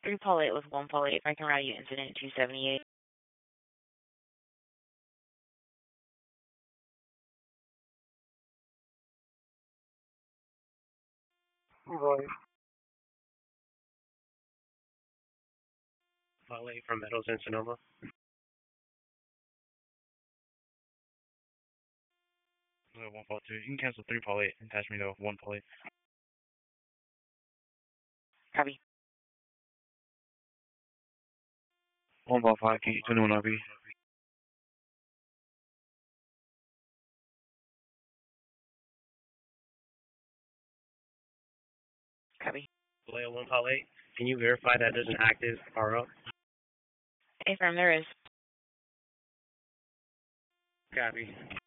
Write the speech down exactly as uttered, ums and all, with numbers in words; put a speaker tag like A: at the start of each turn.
A: three Paul eight with one Paul eight. If I can route you incident two seventy-eight.
B: Roy. Paul eight from Meadows and Sonoma.
C: one Paul two. You can cancel three Paul eight and attach me to one Paul eight.
A: Copy.
C: one Paul five, can you twenty-one R B?
A: Copy.
B: Vallejo one Paul eight, can you verify that there's an active R O?
A: Affirm, there is.
B: Copy.